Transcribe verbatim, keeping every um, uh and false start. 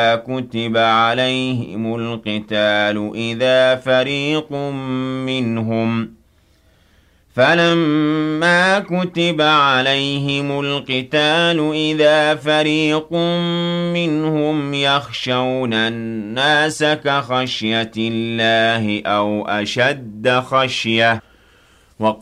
كُتِبَ عَلَيْهِمُ الْقِتَالُ إِذَا فَرِيقٌ مِّنْهُمْ فَلَمَّا كُتِبَ عَلَيْهِمُ الْقِتَالُ إِذَا فَرِيقٌ مِّنْهُمْ يَخْشَوْنَ النَّاسَ كَخَشْيَةِ اللَّهِ أَوْ أَشَدَّ خَشْيَةً